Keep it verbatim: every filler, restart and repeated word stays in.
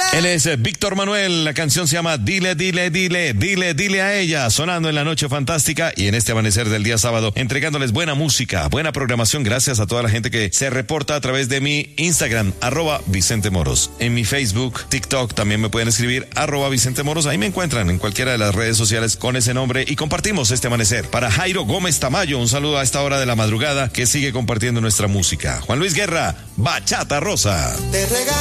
Él es Víctor Manuel, la canción se llama Dile, dile, dile, dile, dile a ella, sonando en la noche fantástica y en este amanecer del día sábado, entregándoles buena música, buena programación, gracias a toda la gente que se reporta a través de mi Instagram, arroba Vicente Moros, en mi Facebook, TikTok, también me pueden escribir, arroba Vicente Moros, ahí me encuentran en cualquiera de las redes sociales con ese nombre y compartimos este amanecer. Para Jairo Gómez Tamayo, un saludo a esta hora de la madrugada que sigue compartiendo nuestra música. Juan Luis Guerra, Bachata Rosa.